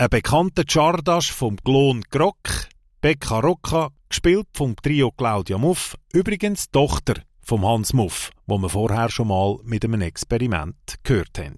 Ein bekannter Czardas vom Glon Grock, Becca Rocca, gespielt vom Trio Claudia Muff, übrigens Tochter vom Hans Muff, wo wir vorher schon mal mit einem Experiment gehört haben.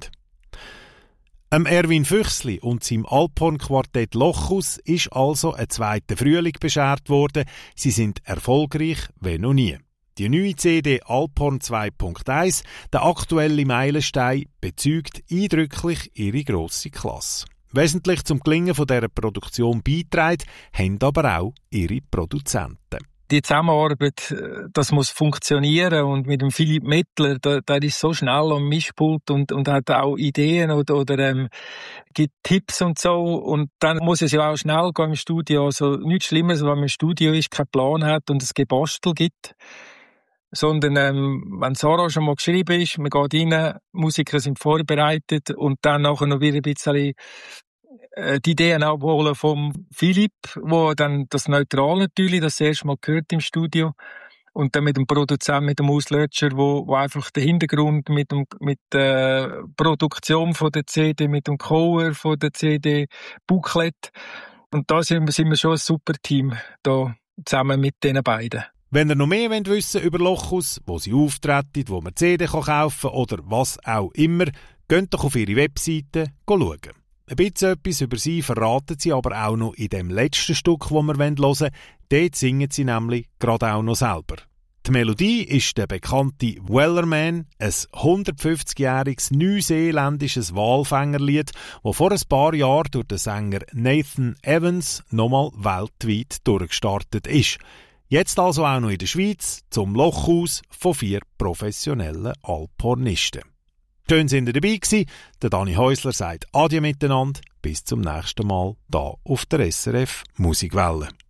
Erwin Füchsli und seinem Alphorn-Quartett Lochus ist also ein zweiter Frühling beschert worden. Sie sind erfolgreich wie noch nie. Die neue CD Alphorn 2.1, der aktuelle Meilenstein, bezeugt eindrücklich ihre grosse Klasse. Wesentlich zum Gelingen dieser Produktion beitragen haben aber auch ihre Produzenten. Die Zusammenarbeit, das muss funktionieren, und mit dem Philipp Mettler, der ist so schnell am Mischpult und hat auch Ideen oder gibt Tipps und so, und dann muss es ja auch schnell gehen im Studio. Also nichts Schlimmeres, wenn man im Studio ist, keinen Plan hat und es Gebastel gibt, sondern wenn Sarah schon mal geschrieben ist, man geht rein, Musiker sind vorbereitet und dann nachher noch wieder ein bisschen die Ideen abholen vom Philipp, wo dann das Neutrale natürlich das erste Mal gehört im Studio, und dann mit dem Produzenten, mit dem Auslötscher, wo einfach den Hintergrund mit der Produktion von der CD, mit dem Cover von der CD, Booklet, und da sind wir schon ein super Team da zusammen mit den beiden. Wenn ihr noch mehr wissen wollt über Lochus, wo sie auftreten, wo man CD kaufen kann oder was auch immer, geht doch auf ihre Webseite schauen. Ein bisschen etwas über sie verraten sie aber auch noch in dem letzten Stück, das wir hören wollen. Dort singen sie nämlich gerade auch noch selber. Die Melodie ist der bekannte Wellerman, ein 150-jähriges neuseeländisches Walfängerlied, das vor ein paar Jahren durch den Sänger Nathan Evans nochmal weltweit durchgestartet ist. Jetzt also auch noch in der Schweiz zum Lochhaus von 4 professionellen Alphornisten. Schön sind ihr dabei gewesen. Der Dani Häusler sagt Adieu miteinander. Bis zum nächsten Mal hier auf der SRF Musikwelle.